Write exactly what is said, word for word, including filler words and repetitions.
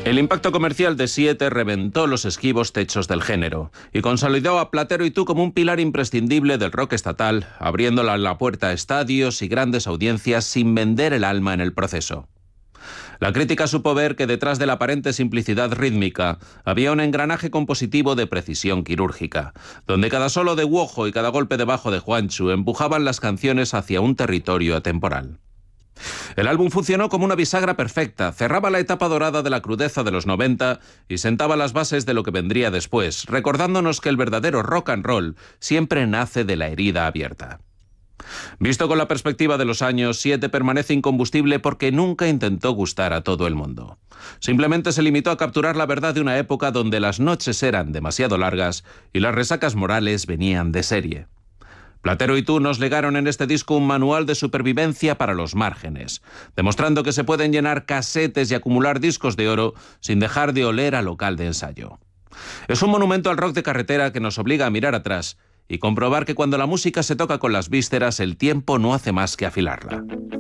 El impacto comercial de Siete reventó los esquivos techos del género y consolidó a Platero y Tú como un pilar imprescindible del rock estatal, abriéndola la puerta a estadios y grandes audiencias sin vender el alma en el proceso. La crítica supo ver que detrás de la aparente simplicidad rítmica había un engranaje compositivo de precisión quirúrgica, donde cada solo de Guojo y cada golpe de bajo de Juanchu empujaban las canciones hacia un territorio atemporal. El álbum funcionó como una bisagra perfecta, cerraba la etapa dorada de la crudeza de los noventa y sentaba las bases de lo que vendría después, recordándonos que el verdadero rock and roll siempre nace de la herida abierta. Visto con la perspectiva de los años, Siete permanece incombustible porque nunca intentó gustar a todo el mundo. Simplemente se limitó a capturar la verdad de una época donde las noches eran demasiado largas y las resacas morales venían de serie. Platero y Tú nos legaron en este disco un manual de supervivencia para los márgenes, demostrando que se pueden llenar casetes y acumular discos de oro sin dejar de oler a local de ensayo. Es un monumento al rock de carretera que nos obliga a mirar atrás y comprobar que cuando la música se toca con las vísceras, el tiempo no hace más que afilarla.